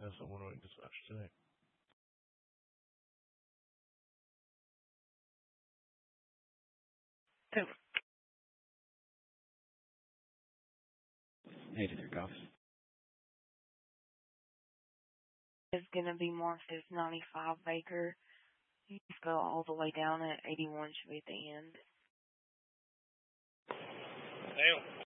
That's the one we dispatched today. Over. 83 cops. It's going to be marked as 95 Baker. You just go all the way down at 81 should be at the end. Damn.